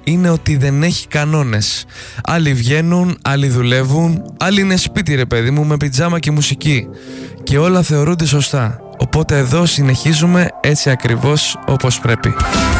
είναι ότι δεν έχει κανόνες. Άλλοι βγαίνουν, άλλοι δουλεύουν, άλλοι είναι σπίτι ρε παιδί μου με πιτζάμα και μουσική και όλα θεωρούνται σωστά. Οπότε εδώ συνεχίζουμε έτσι ακριβώς όπως πρέπει.